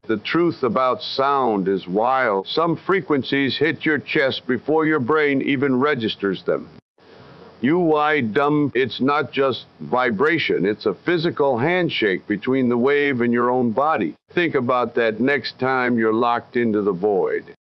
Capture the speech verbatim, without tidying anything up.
The truth about sound is wild. Some frequencies hit your chest before your brain even registers them. You wide dumb, it's not just vibration, it's a physical handshake between the wave and your own body. Think about that next time you're locked into the void.